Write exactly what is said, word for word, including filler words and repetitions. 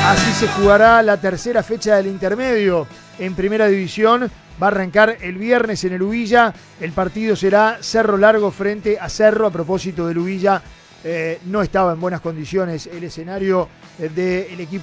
Así se jugará la tercera fecha del intermedio en Primera División. Va a arrancar el viernes en el Ubilla. El partido será Cerro Largo frente a Cerro. A propósito del Ubilla, eh, no estaba en buenas condiciones el escenario del equipo